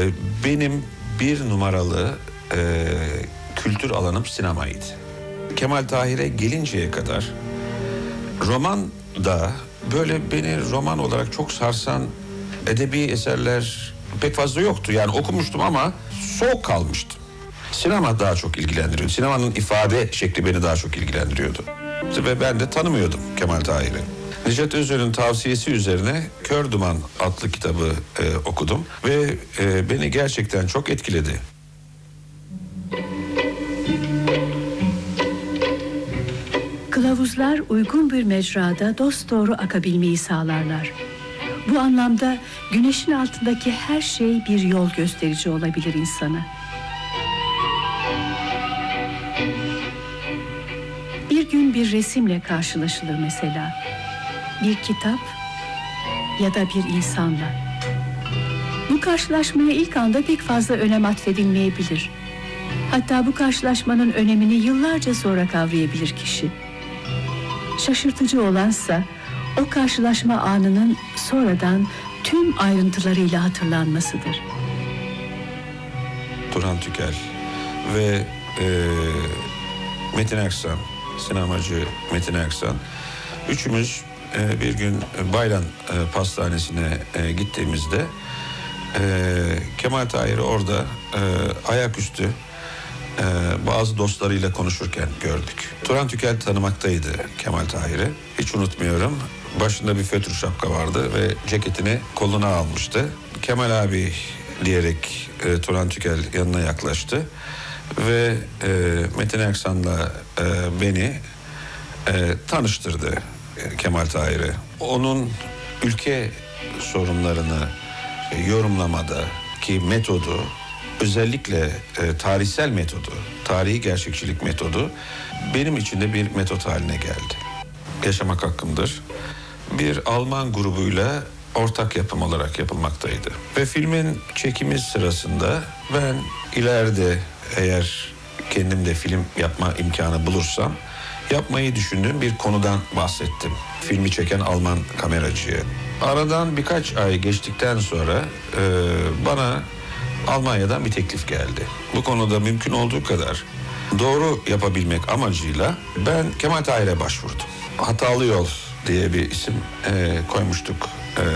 benim bir numaralı kültür alanım sinemaydı. Kemal Tahir'e gelinceye kadar roman da böyle beni roman olarak çok sarsan edebi eserler pek fazla yoktu. Yani okumuştum ama soğuk kalmıştım. Sinema daha çok ilgilendiriyordu. Sinemanın ifade şekli beni daha çok ilgilendiriyordu. Ve ben de tanımıyordum Kemal Tahir'i. Necat Özön'ün tavsiyesi üzerine Kör Duman adlı kitabı okudum ve beni gerçekten çok etkiledi. Kılavuzlar uygun bir mecrada dosdoğru akabilmeyi sağlarlar. Bu anlamda güneşin altındaki her şey bir yol gösterici olabilir insana. Bir gün bir resimle karşılaşılır mesela. Bir kitap ya da bir insanla. Bu karşılaşmaya ilk anda pek fazla önem atfedilmeyebilir. Hatta bu karşılaşmanın önemini yıllarca sonra kavrayabilir kişi. Şaşırtıcı olansa o karşılaşma anının sonradan tüm ayrıntılarıyla hatırlanmasıdır. Turhan Tükel ve Metin Erksan, sinemacı Metin Erksan. Üçümüz bir gün Baylan Pastanesi'ne gittiğimizde Kemal Tahir'i orada ayaküstü bazı dostlarıyla konuşurken gördük. Turhan Tükel tanımaktaydı Kemal Tahir'i. Hiç unutmuyorum. Başında bir fötr şapka vardı ve ceketini koluna almıştı. Kemal abi diyerek Turhan Tükel yanına yaklaştı. Ve Metin Erksan'la beni tanıştırdı Kemal Tahir'i. Onun ülke sorunlarını yorumlamada ki metodu, özellikle tarihsel metodu, tarihi gerçekçilik metodu benim için de bir metot haline geldi. Yaşamak Hakkımdır bir Alman grubuyla ortak yapım olarak yapılmaktaydı. Ve filmin çekimi sırasında ben ileride eğer kendim de film yapma imkanı bulursam yapmayı düşündüğüm bir konudan bahsettim. Filmi çeken Alman kameracıya. Aradan birkaç ay geçtikten sonra bana Almanya'dan bir teklif geldi. Bu konuda mümkün olduğu kadar doğru yapabilmek amacıyla ben Kemal Tahir'e başvurdum. Hatalı Yol diye bir isim koymuştuk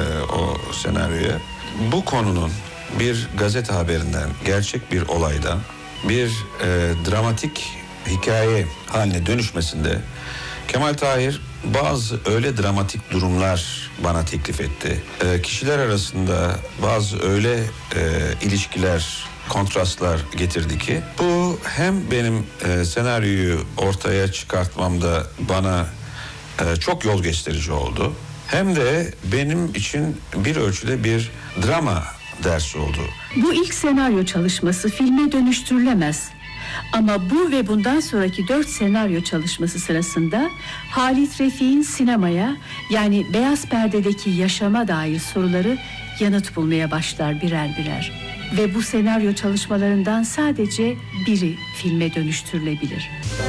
o senaryoya. Bu konunun bir gazete haberinden, gerçek bir olaydan bir dramatik hikaye haline dönüşmesinde Kemal Tahir bazı öyle dramatik durumlar bana teklif etti. Kişiler arasında bazı öyle ilişkiler, kontrastlar getirdi ki bu hem benim senaryoyu ortaya çıkartmamda bana çok yol gösterici oldu. Hem de benim için bir ölçüde bir drama dersi oldu. Bu ilk senaryo çalışması filme dönüştürülemez. Ama bu ve bundan sonraki 4 senaryo çalışması sırasında Halit Refik'in sinemaya, yani beyaz perdedeki yaşama dair soruları yanıt bulmaya başlar birer birer. Ve bu senaryo çalışmalarından sadece biri filme dönüştürülebilir.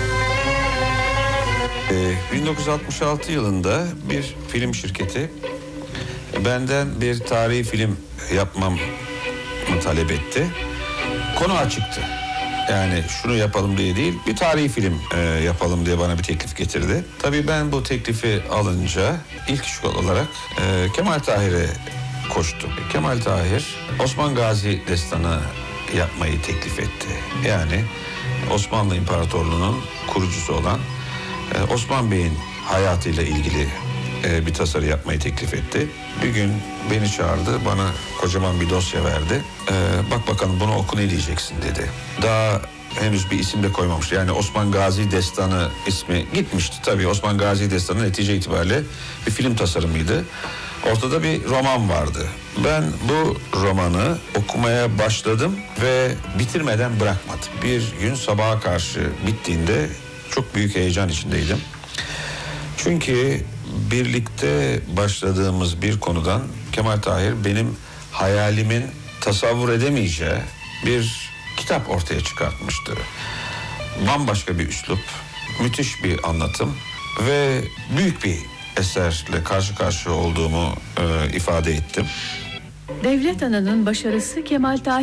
1966 yılında bir film şirketi benden bir tarihi film yapmamı talep etti. Konu açıktı. Yani şunu yapalım diye değil, bir tarihi film yapalım diye bana bir teklif getirdi. Tabii ben bu teklifi alınca ilk iş olarak Kemal Tahir'e koştum. Kemal Tahir, Osman Gazi destanı yapmayı teklif etti. Yani Osmanlı İmparatorluğu'nun kurucusu olan Osman Bey'in hayatıyla ilgili bir tasarı yapmayı teklif etti. Bir gün beni çağırdı, bana kocaman bir dosya verdi. Bak bakalım bunu oku, ne diyeceksin dedi. Daha henüz bir isim de koymamış. Yani Osman Gazi Destanı ismi gitmişti. Tabii Osman Gazi Destanı netice itibariyle bir film tasarımıydı. Ortada bir roman vardı. Ben bu romanı okumaya başladım ve bitirmeden bırakmadım. Bir gün sabaha karşı bittiğinde çok büyük heyecan içindeydim. Çünkü birlikte başladığımız bir konudan Kemal Tahir benim hayalimin tasavvur edemeyeceği bir kitap ortaya çıkartmıştı. Bambaşka bir üslup, müthiş bir anlatım ve büyük bir eserle karşı karşıya olduğumu ifade ettim. Devlet Ana'nın başarısı Kemal Tahir